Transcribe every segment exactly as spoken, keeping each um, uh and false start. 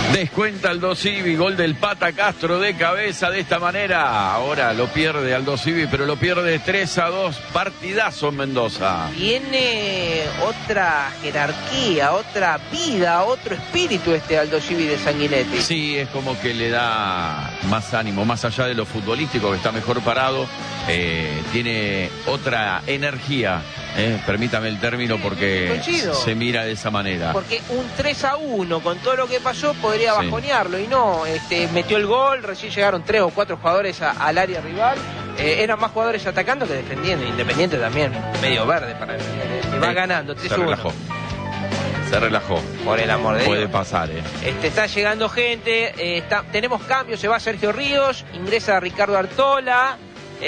Descuenta Aldo Civi, gol del Pata Castro de cabeza de esta manera. Ahora lo pierde Aldo Civi, pero lo pierde tres a dos. Partidazo en Mendoza. Tiene otra jerarquía, otra vida, otro espíritu este Aldo Civi de Sanguinetti. Sí, es como que le da más ánimo, más allá de lo futbolístico, que está mejor parado. Eh, tiene otra energía, eh, permítame el término, porque Coincido. se mira de esa manera. Porque un tres a uno con todo lo que pasó podría bajonearlo, sí. Y no, este, metió el gol, recién llegaron tres o cuatro jugadores a, al área rival, eh, eran más jugadores atacando que defendiendo. Independiente también, medio verde para el que va eh, ganando tres a uno. Se relajó. Se relajó. Por el amor de Dios. Puede pasar, ¿eh? Este, está llegando gente, eh, está, tenemos cambios, se va Sergio Ríos, ingresa Ricardo Artola.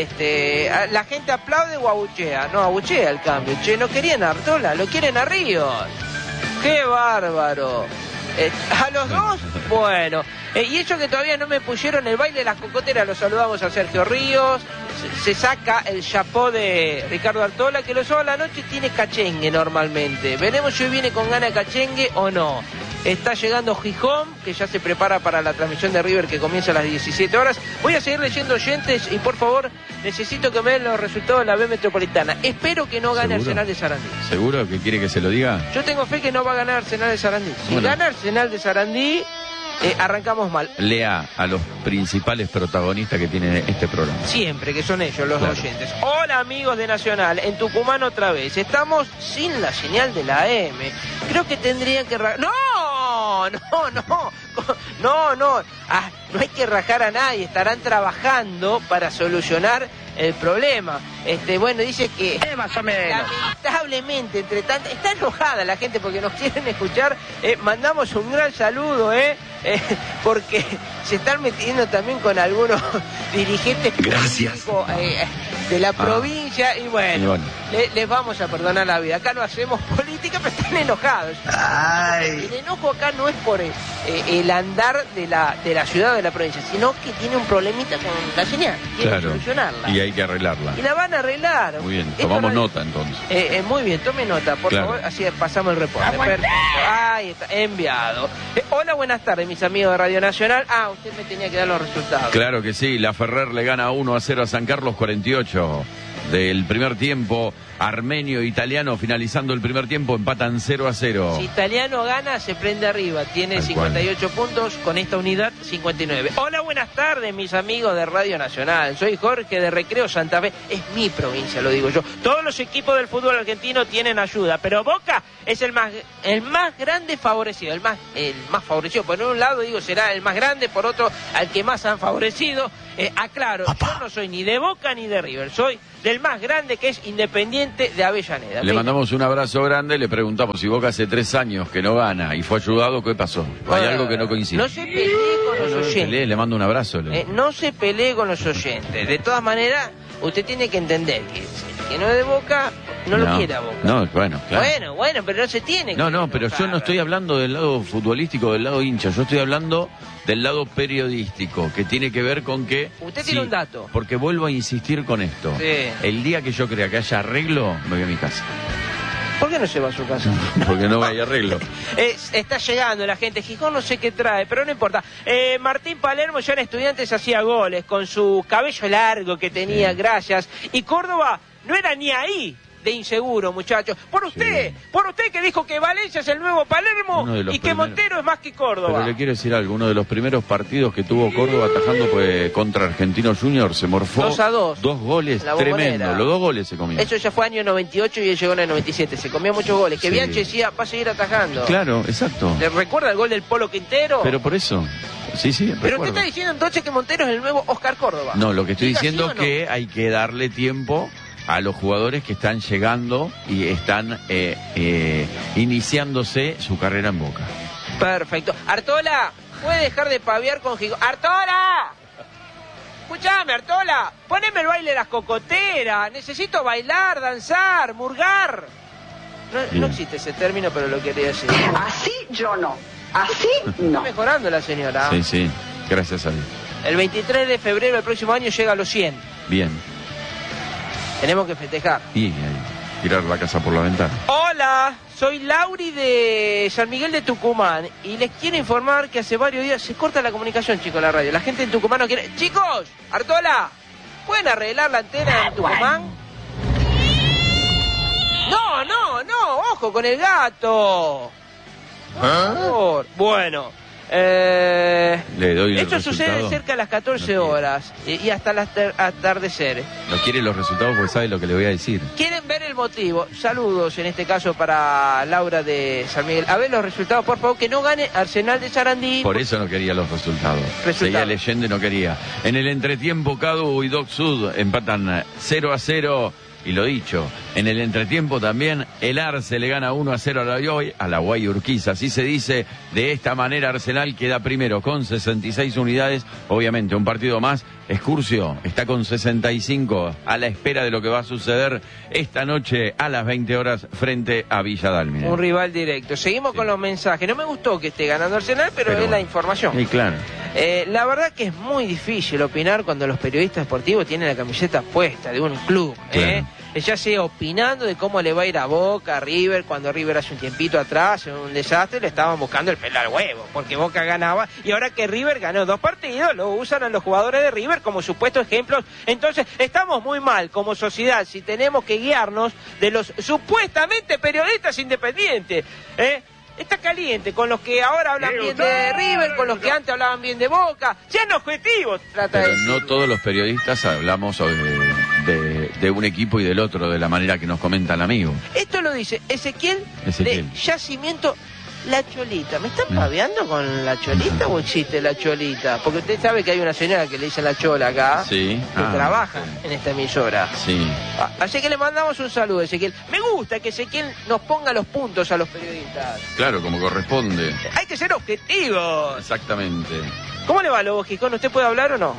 Este, la gente aplaude o abuchea. No, abuchea el cambio. Che, no querían a Artola, lo quieren a Ríos. ¡Qué bárbaro! Eh, a los dos, bueno. Eh, y ellos que todavía no me pusieron el baile de las cocoteras, lo saludamos a Sergio Ríos. Se, se saca el chapó de Ricardo Artola, que los sábados a la noche tiene cachengue normalmente. Veremos si hoy viene con ganas de cachengue o no. Está llegando Gijón, que ya se prepara para la transmisión de River, que comienza a las diecisiete horas. Voy a seguir leyendo oyentes y por favor necesito que me den los resultados de la B Metropolitana. Espero que no gane ¿Seguro? Arsenal de Sarandí. ¿Seguro que quiere que se lo diga? Yo tengo fe que no va a ganar Arsenal de Sarandí. Si bueno. gana Arsenal de Sarandí, eh, arrancamos mal. Lea a los principales protagonistas que tiene este programa. Siempre, que son ellos los claro. oyentes. Hola amigos de Nacional, en Tucumán otra vez. Estamos sin la señal de la A M. Creo que tendrían que... ¡No! No, no, no, no, no, ah, no hay que rajar a nadie, estarán trabajando para solucionar el problema. Este, bueno, dice que eh, más o menos. Lamentablemente, entre tanto, está enojada la gente porque nos quieren escuchar. Eh, mandamos un gran saludo, eh, eh, porque se están metiendo también con algunos dirigentes políticos eh, de la ah. provincia y bueno, y bueno. Le, les vamos a perdonar la vida. Acá no hacemos política, pero están enojados. Ay. El enojo acá no es por el, eh, el andar de la, de la ciudad o de la provincia, sino que tiene un problemita con la señal. Quiere claro. solucionarla. Y hay que arreglarla. Y la van a arreglar. Muy bien, Esto tomamos no... nota entonces. Eh, eh, muy bien, tome nota, por claro. favor, así pasamos el reporte. Perfecto. Ahí está, enviado. Eh, hola, buenas tardes, mis amigos de Radio Nacional. Ah, usted me tenía que dar los resultados. Claro que sí, la Ferrer le gana uno a cero a San Carlos, cuarenta y ocho del primer tiempo. Armenio, Italiano, finalizando el primer tiempo, empatan cero a cero. Si Italiano gana, se prende arriba. Tiene Tal cincuenta y ocho cual. puntos, con esta unidad cincuenta y nueve. Hola, buenas tardes, mis amigos de Radio Nacional. Soy Jorge de Recreo Santa Fe. Es mi provincia, lo digo yo. Todos los equipos del fútbol argentino tienen ayuda, pero Boca es el más el más grande favorecido. El más, el más favorecido. Por un lado, digo, será el más grande, por otro, al que más han favorecido. Eh, aclaro, Papá. yo no soy ni de Boca ni de River. Soy del más grande, que es Independiente de Avellaneda. Le mandamos un abrazo grande, le preguntamos si Boca hace tres años que no gana y fue ayudado, ¿qué pasó? Hay uh, algo que no coincide. No se pelee con los no, no oyentes. Pelee, le mando un abrazo. Le... Eh, no se pelee con los oyentes. De todas maneras, usted tiene que entender que el que no es de Boca, no, no lo quiere a Boca. No, bueno, claro. Bueno, bueno, pero no se tiene que... No, no, pero yo no estoy hablando del lado futbolístico, del lado hincha, yo estoy hablando del lado periodístico, que tiene que ver con que... Usted sí, tiene un dato. Porque vuelvo a insistir con esto. Sí. El día que yo crea que haya arreglo, me voy a mi casa. ¿Por qué no se va a su casa? Porque no hay arreglo. eh, está llegando la gente. Gijón no sé qué trae, pero no importa. Eh, Martín Palermo ya en Estudiantes hacía goles con su cabello largo que tenía, sí. gracias. Y Córdoba no era ni ahí de inseguro, muchachos. Por usted, sí. por usted que dijo que Valencia es el nuevo Palermo y que primeros... Montero es más que Córdoba. Pero le quiero decir algo, uno de los primeros partidos que tuvo Córdoba atajando pues, contra Argentino Junior, se morfó dos a dos. Dos goles, tremendo. Los dos goles se comieron. Eso ya fue año noventa y ocho y él llegó en el noventa y siete. Se comió muchos goles. Que sí. Bianchi decía, va a seguir atajando. Claro, exacto. ¿Le recuerda el gol del Polo Quintero? Pero por eso... Sí, sí, Pero recuerdo. Usted está diciendo entonces que Montero es el nuevo Oscar Córdoba. No, lo que estoy diciendo es ¿sí no? que hay que darle tiempo a los jugadores que están llegando y están eh, eh, iniciándose su carrera en Boca. Perfecto. Artola, ¿puede dejar de paviar con Gijón? ¡Artola! Escuchame, Artola, poneme el baile de las cocoteras. Necesito bailar, danzar, murgar. No, no existe ese término, pero lo quería decir. Así yo no. Así no. Está mejorando la señora. Sí, sí, gracias a Dios. El veintitrés de febrero del próximo año llega a los cien. Bien. Tenemos que festejar. Y eh, tirar la casa por la ventana. Hola, soy Lauri de San Miguel de Tucumán y les quiero informar que hace varios días se corta la comunicación, chicos, la radio. La gente en Tucumán no quiere... Chicos, Artola, ¿pueden arreglar la antena en Tucumán? No, no, no, ojo con el gato. Por favor. Bueno, eh, Le doy el esto resultado. sucede cerca de las catorce No horas y, y hasta el atar- atardecer. No quiere los resultados porque sabe lo que le voy a decir. ¿Quieren ver el motivo? Saludos en este caso para Laura de San Miguel. A ver los resultados, por favor, que no gane Arsenal de Sarandí. Por eso no quería los resultados. Resultados. Seguía leyendo y no quería. En el entretiempo, Cadu y Doc Sud empatan cero a cero. Y lo dicho, en el entretiempo también el Arce le gana uno a cero a la Guay, a la Guay Urquiza. Así se dice, de esta manera Arsenal queda primero con sesenta y seis unidades. Obviamente un partido más. Excursio está con sesenta y cinco, a la espera de lo que va a suceder esta noche a las veinte horas frente a Villa Dálmine. Un rival directo. Seguimos Sí. con los mensajes. No me gustó que esté ganando Arsenal, pero, Pero es la bueno. información. Sí, claro. Eh, la verdad que es muy difícil opinar cuando los periodistas deportivos tienen la camiseta puesta de un club. ¿eh? Ya sea opinando de cómo le va a ir a Boca, a River, cuando River hace un tiempito atrás, en un desastre, le estaban buscando el pelar huevo, porque Boca ganaba, y ahora que River ganó dos partidos, lo usan a los jugadores de River como supuestos ejemplos. Entonces, estamos muy mal como sociedad si tenemos que guiarnos de los supuestamente periodistas independientes, ¿eh? Está caliente con los que ahora hablan bien de River, con los que antes hablaban bien de Boca. Sean objetivos, trata de Pero decir. no todos los periodistas hablamos de, de, de un equipo y del otro de la manera que nos comenta el amigo. Esto lo dice Ezequiel, Ezequiel. de Yacimiento La Cholita. ¿Me están Mm. paveando con La Cholita o existe La Cholita? Porque usted sabe que hay una señora que le dice La Chola acá, Sí. que Ah, trabaja sí. en esta emisora. Sí. Ah, Así que le mandamos un saludo, Ezequiel. Me gusta que Ezequiel nos ponga los puntos a los periodistas. Claro, como corresponde. Hay que ser objetivos. Exactamente. ¿Cómo le va, Lobo Gijón? ¿Usted puede hablar o no?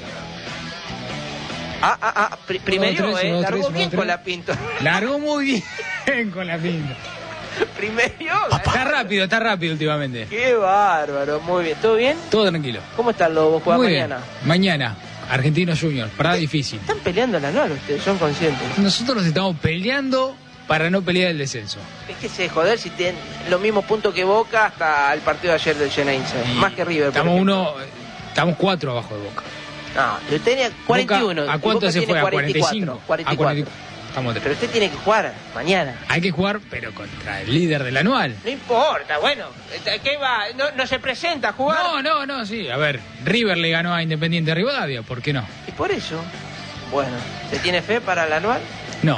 Ah, ah, ah, pri- primero, Uno, tres, ¿eh? uno, Largó tres, bien uno, con tres. la pinto. Largó muy bien con la pinta. Primero. Está rápido, está rápido últimamente. Qué bárbaro, muy bien. ¿Todo bien? Todo tranquilo. ¿Cómo está el Lobo? ¿Juega Muy mañana? bien. Mañana, Argentinos Juniors, parada difícil. Están peleando la anual ustedes, son conscientes. Nosotros nos estamos peleando para no pelear el descenso. Es que se joder si tienen los mismos puntos que Boca hasta el partido de ayer del Geneise. Y Más que River. por Estamos ejemplo. uno, estamos cuatro abajo de Boca. No, yo tenía cuarenta y uno. Boca, ¿a y cuánto Boca se tiene fue? ¿A cuarenta y cinco? cuarenta y A cuatro. cuarenta y cuatro. Estamos Pero tres. usted tiene que jugar mañana. Hay que jugar, pero contra el líder del anual. No importa, bueno. ¿Qué va? ¿No, no se presenta a jugar? No, no, no, sí. A ver, River le ganó a Independiente Rivadavia, ¿por qué no? Y por eso, bueno, ¿se tiene fe para el anual? No,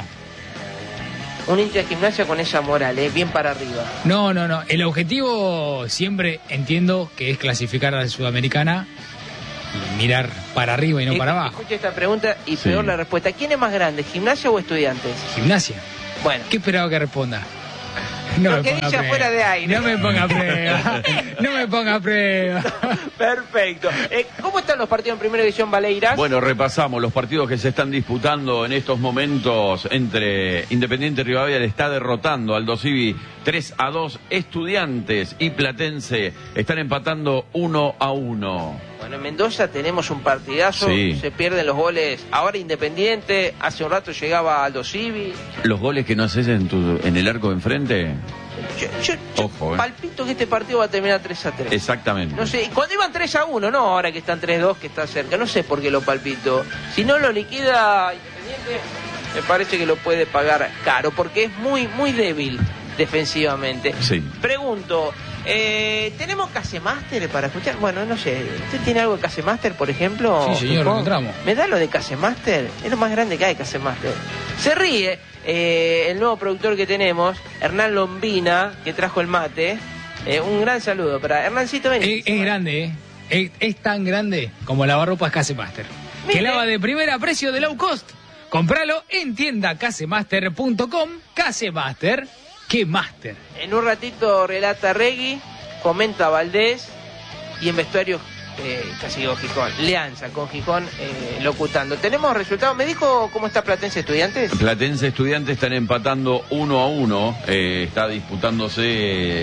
Un hincha de Gimnasia con esa moral, ¿eh? Bien para arriba. no, no, no. El objetivo siempre entiendo que es clasificar a la Sudamericana y mirar para arriba y no Eh, para abajo. Escuche esta pregunta y Sí. peor la respuesta. ¿Quién es más grande, Gimnasia o Estudiantes? Gimnasia. Bueno, ¿Qué esperaba que responda? Lo me que ponga dice a afuera prueba. de aire. No me ponga a prueba. No me ponga a prueba. perfecto. Eh, ¿Cómo están los partidos en Primera División, Valeiras? Bueno, repasamos los partidos que se están disputando en estos momentos entre Independiente Rivadavia, le está derrotando al Dosivi tres a dos. Estudiantes y Platense están empatando uno a uno. Bueno, en Mendoza tenemos un partidazo, Sí. se pierden los goles. Ahora Independiente, hace un rato llegaba Aldo Civi. Los goles que no haces en, tu, en el arco de enfrente, Yo, yo, yo Ojo, eh. palpito que este partido va a terminar tres a tres. exactamente. No sé, y cuando iban tres a uno, no, ahora que están tres a dos, que está cerca, no sé por qué lo palpito. Si no lo liquida Independiente, me parece que lo puede pagar caro, porque es muy, muy débil defensivamente. Sí. Pregunto, eh, ¿tenemos Casemaster para escuchar? Bueno, no sé, ¿usted tiene algo de Casemaster, por ejemplo? Sí, señor, Fijón? lo encontramos. ¿Me da lo de Casemaster? Es lo más grande que hay, Casemaster. Se ríe eh, el nuevo productor que tenemos, Hernán Lombina, que trajo el mate. Eh, un gran saludo para Hernancito. Ven. Es, es grande, ¿eh? Es, es tan grande como lavarropas Casemaster. Que Mire. lava de primera precio de low cost. Compralo en tienda casemaster punto com. Casemaster, que master. En un ratito relata Regui, comenta Valdés y en vestuario eh, casi digo Gijón, Leanza con Gijón eh, locutando. ¿Tenemos resultados? ¿Me dijo cómo está Platense Estudiantes? Platense Estudiantes están empatando uno a uno. Eh, está disputándose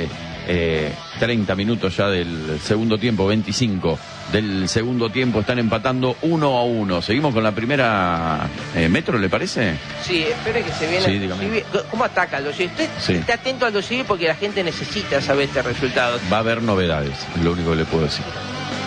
eh, treinta minutos ya del segundo tiempo, veinticinco del segundo tiempo, están empatando uno a uno. Seguimos con la primera eh, Metro, ¿le parece? Sí, espere que se viene. Sí, dígame. Si, ¿cómo ataca Aldo Civi? Usted Sí. esté atento a Aldo Civi porque la gente necesita saber este resultado. Va a haber novedades, es lo único que le puedo decir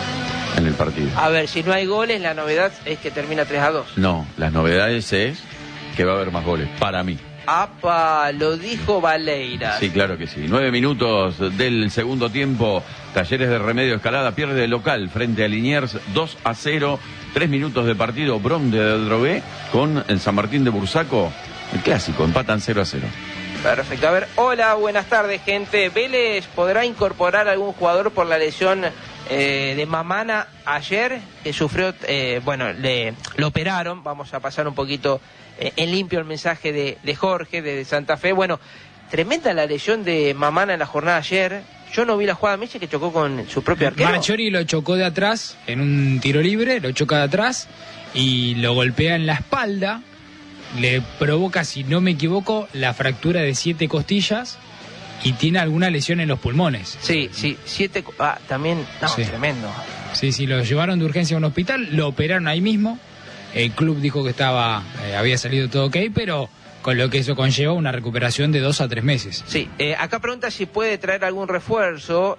en el partido. A ver, si no hay goles, la novedad es que termina tres a dos. No, las novedades es que va a haber más goles, para mí. ¡Apa! Lo dijo Valeiras. Sí, claro que sí. Nueve minutos del segundo tiempo. Talleres de Remedio Escalada pierde de local frente a Liniers dos a cero. Tres minutos de partido. Brom de Drobé con el San Martín de Bursaco. El clásico, empatan cero a cero. Perfecto. A ver, hola, buenas tardes, gente. ¿Vélez podrá incorporar algún jugador por la lesión eh, de Mamana ayer? Que sufrió, eh, bueno, le, lo operaron. Vamos a pasar un poquito eh, en limpio el mensaje de, de Jorge, de Santa Fe. Bueno, tremenda la lesión de Mamana en la jornada ayer. Yo no vi la jugada, me dice que chocó con su propio arquero. Marchori lo chocó de atrás en un tiro libre, lo choca de atrás y lo golpea en la espalda. Le provoca, si no me equivoco, la fractura de siete costillas y tiene alguna lesión en los pulmones. Sí, sí, siete... Ah, también... No, Sí. tremendo. Sí, sí, lo llevaron de urgencia a un hospital, lo operaron ahí mismo. El club dijo que estaba, eh, había salido todo ok, pero con lo que eso conlleva una recuperación de dos a tres meses. Sí, eh, acá pregunta si puede traer algún refuerzo.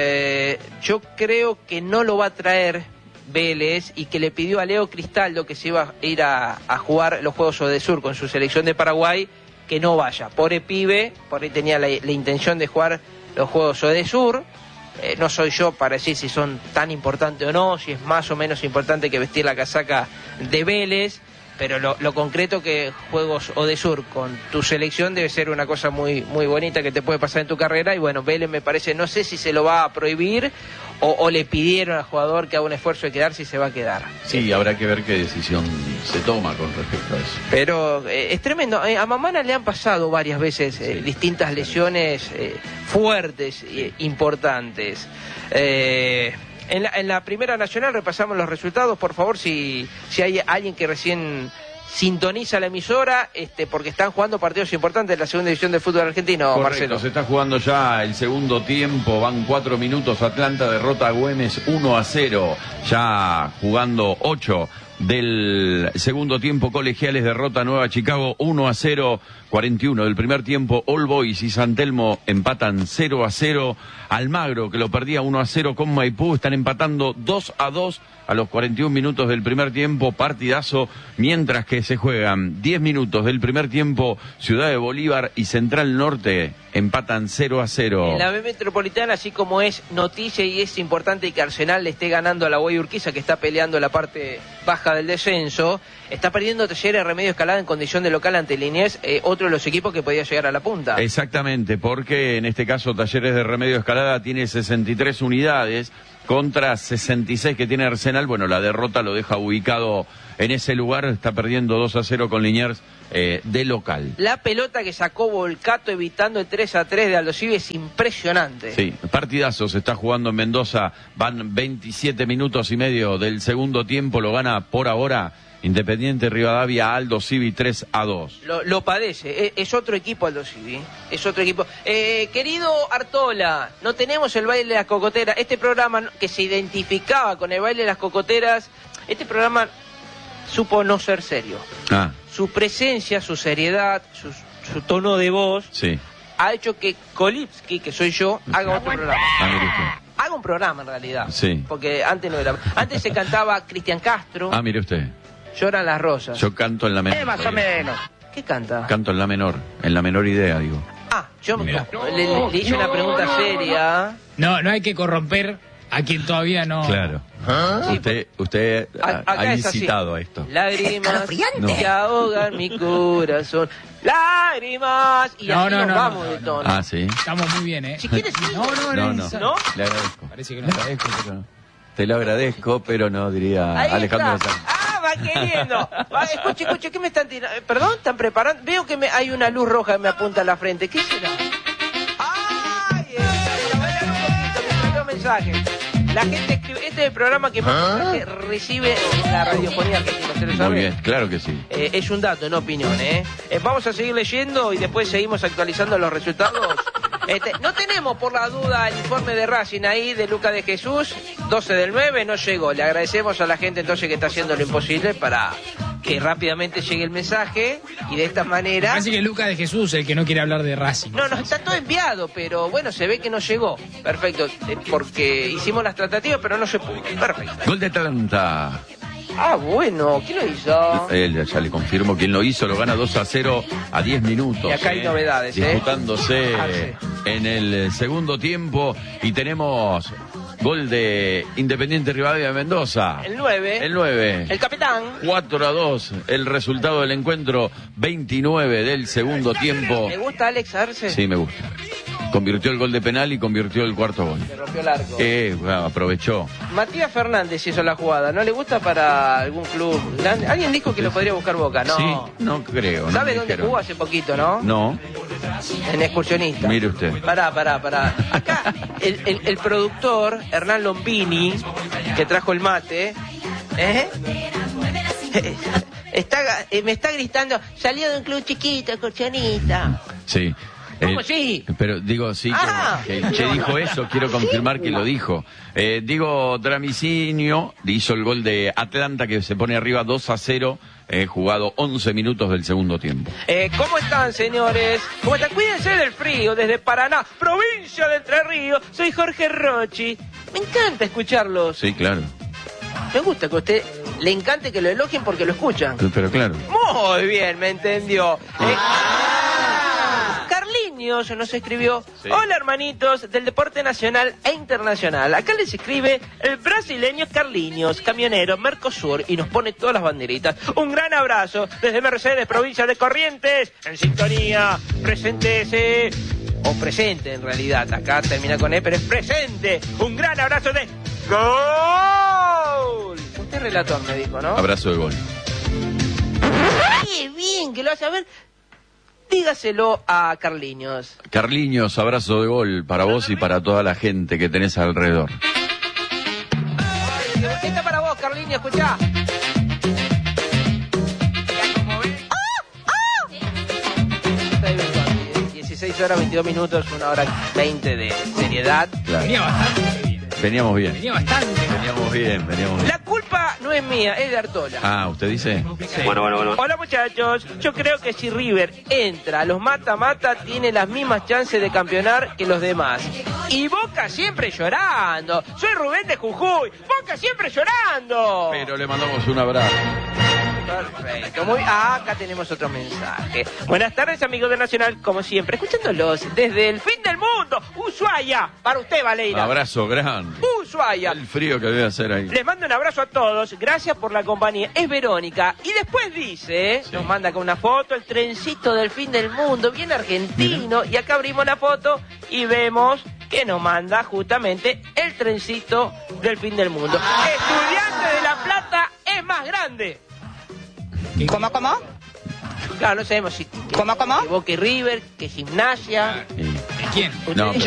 Eh, yo creo que no lo va a traer Vélez y que le pidió a Leo Cristaldo, que se iba a ir a, a jugar los Juegos Odesur con su selección de Paraguay, que no vaya. Pobre pibe, por ahí tenía la, la intención de jugar los Juegos Odesur. Eh, no soy yo para decir si son tan importantes o no, si es más o menos importante que vestir la casaca de Vélez, pero lo, lo concreto que Juegos Odesur con tu selección debe ser una cosa muy muy bonita que te puede pasar en tu carrera. Y bueno, Vélez me parece, no sé si se lo va a prohibir o, o le pidieron al jugador que haga un esfuerzo de quedarse y se va a quedar. Sí, habrá que ver qué decisión se toma con respecto a eso. Pero eh, es tremendo. Eh, a Mamana le han pasado varias veces eh, Sí, distintas lesiones eh, fuertes e importantes. Eh, en, la, en la Primera Nacional repasamos los resultados, por favor, si, si hay alguien que recién sintoniza la emisora, este, porque están jugando partidos importantes en la segunda división del fútbol argentino. Correcto, Marcelo. se está jugando ya el segundo tiempo, van cuatro minutos, Atlanta derrota a Güemes uno a cero, ya jugando ocho del segundo tiempo, Colegiales derrota a Nueva Chicago uno a cero, cuarenta y uno del primer tiempo, All Boys y San Telmo empatan cero a cero, Almagro, que lo perdía uno a cero con Maipú, están empatando dos a dos a los cuarenta y un minutos del primer tiempo, partidazo, mientras que se juegan diez minutos del primer tiempo, Ciudad de Bolívar y Central Norte empatan cero a cero. En la B Metropolitana, así como es noticia y es importante que Arsenal le esté ganando a la Guay Urquiza, que está peleando la parte baja del descenso, está perdiendo Talleres de Remedio Escalada en condición de local ante Liniers, eh, otro de los equipos que podía llegar a la punta. Exactamente, porque en este caso Talleres de Remedio Escalada tiene sesenta y tres unidades contra sesenta y seis que tiene Arsenal. Bueno, la derrota lo deja ubicado en ese lugar, está perdiendo dos a cero con Liniers eh, de local. La pelota que sacó Volcato evitando el tres a tres de Aldo Civi es impresionante. Sí, partidazo se está jugando en Mendoza, van veintisiete minutos y medio del segundo tiempo, lo gana por ahora Independiente Rivadavia, Aldo Civi tres a dos. Lo, lo padece, es, es otro equipo Aldo Civi, es otro equipo. Eh, querido Artola, no tenemos el baile de las cocoteras, este programa que se identificaba con el baile de las cocoteras, este programa supo no ser serio. Ah, Su presencia, su seriedad, su, su tono de voz, sí. ha hecho que Kolipski, que soy yo, haga otro programa. Ah, mire usted. Haga un programa en realidad. Sí. Porque antes no era. Antes se cantaba Cristian Castro, Ah, mire usted, Lloran las rosas. yo canto en la menor. Eh, más o menos. ¿Qué canta? Canto en la menor, en la menor idea, digo. Ah, yo Mirá. le, le- le hice una pregunta seria. No, no hay que corromper a quien todavía no... Claro. Usted, usted A- ha, acá ha es así. incitado a esto. Lágrimas No. que ahogan mi corazón. Lágrimas. Y No, así no, nos no, vamos no, de no. tono. Ah, sí. Estamos muy bien, ¿eh? Si quieres, sí. No, no, No, no. no. ¿No? Le agradezco. Parece que Le no. agradezco, pero no. Te lo agradezco, pero no, diría Ahí Alejandro está. Sanz. Ah, va queriendo. Va, escuche, escuche, ¿qué me están tirando? Eh, Perdón, ¿están preparando? Veo que me, hay una luz roja que me apunta a la frente. ¿Qué será? ¡Ay! Eh, bailar un poquito, me escribió mensaje. La gente escribe, este es el programa que más mensaje recibe en la radiofonía argentina, ¿se lo sabe? Muy bien, claro que sí. Eh, es un dato, no opinión, ¿eh? Eh, Vamos a seguir leyendo y después seguimos actualizando los resultados Este, no tenemos por la duda el informe de Racing ahí de Lucas de Jesús, doce del nueve, no llegó. Le agradecemos a la gente entonces que está haciendo lo imposible para que rápidamente llegue el mensaje y de esta manera... Parece que Lucas de Jesús el que no quiere hablar de Racing. No, no, está todo enviado, pero bueno, se ve que no llegó. Perfecto, eh, porque hicimos las tratativas, pero no se pudo. Perfecto. Gol de Atlanta. Ah, bueno, ¿quién lo hizo? Él ya le confirmo quién lo hizo, lo gana dos a cero a diez minutos. Y acá hay eh, novedades, ¿eh? Disputándose Ah, sí. en el segundo tiempo y tenemos gol de Independiente Rivadavia de Mendoza. El nueve. El nueve. El capitán. cuatro a dos, el resultado del encuentro, veintinueve del segundo tiempo. ¿Le gusta Alex Arce? Sí, me gusta. Convirtió el gol de penal y convirtió el cuarto gol. Le rompió el arco. Eh, bueno, aprovechó. Matías Fernández hizo la jugada. ¿No le gusta para algún club? Alguien dijo que lo podría buscar Boca, ¿no? Sí, no creo. no ¿Sabe me dónde dijeron. jugó hace poquito, no? No, En Excursionista. mire usted. Pará, pará, pará. Acá el, el, el productor, Hernán Lombini, que trajo el mate, ¿eh? Está, eh, me está gritando, salió de un club chiquito, Excursionista. Sí. ¿Cómo Eh, sí? Pero digo, sí, que- Ah. que, el Che dijo eso, quiero confirmar que lo dijo. Eh, digo, Dramicinio hizo el gol de Atlanta que se pone arriba dos a cero, eh, jugado once minutos del segundo tiempo. Eh, ¿Cómo están, señores? ¿Cómo están? Cuídense del frío, desde Paraná, provincia de Entre Ríos. Soy Jorge Rochi. Me encanta escucharlos. Sí, claro. Me gusta que a usted le encante que lo elogien porque lo escuchan. Pero claro. Muy bien, me entendió. Eh, Carliños nos escribió: Sí. hola hermanitos del deporte nacional e internacional. Acá les escribe el brasileño Carliños, camionero Mercosur, y nos pone todas las banderitas. Un gran abrazo desde Mercedes, provincia de Corrientes, en sintonía. Preséntese, o presente en realidad, acá termina con E, pero es presente. Un gran abrazo de gol. Usted relator me dijo, ¿no? Abrazo de gol. Qué bien que lo hace. A ver, dígaselo a Carliños. Carliños, abrazo de gol para vos y para toda la gente que tenés alrededor. Esta para vos, Carliños, escuchá. Está divirtiendo. dieciséis horas, veintidós minutos, una hora veinte de seriedad. Claro. Venía bastante bien. Veníamos bien. Venía bastante bien. Veníamos bien, veníamos bien. La culpa no es mía, es de Artola. Ah, ¿usted dice? Bueno, bueno, bueno. Hola muchachos, yo creo que si River entra a los mata-mata tiene las mismas chances de campeonar que los demás. Y Boca siempre llorando. Soy Rubén de Jujuy. Boca siempre llorando. Pero le mandamos un abrazo. Perfecto, muy ah, acá tenemos otro mensaje. Buenas tardes, amigos de Nacional, como siempre, escuchándolos desde el fin del mundo, Ushuaia, para usted, Valeria. Abrazo grande. Ushuaia. El frío que debe hacer ahí. Les mando un abrazo a todos, gracias por la compañía. Es Verónica, y después dice, Sí. nos manda con una foto, el trencito del fin del mundo, bien argentino, y acá abrimos la foto y vemos que nos manda justamente el trencito del fin del mundo. Estudiante de La Plata es más grande. ¿Cómo, cómo? Claro, no sabemos si ¿Cómo, cómo? que Boca y River, que Gimnasia. Y- ¿De quién? Usted No, dice